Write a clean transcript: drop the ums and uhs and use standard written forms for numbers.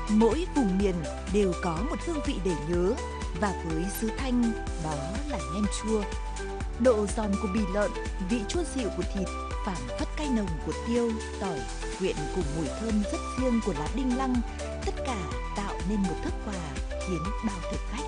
Mỗi vùng miền đều có một hương vị để nhớ, và với xứ Thanh đó là nem chua. Độ giòn của bì lợn, vị chua dịu của thịt, phảng phất cay nồng của tiêu, tỏi quyện cùng mùi thơm rất riêng của lá đinh lăng, tất cả tạo nên một thức quà khiến bao thực khách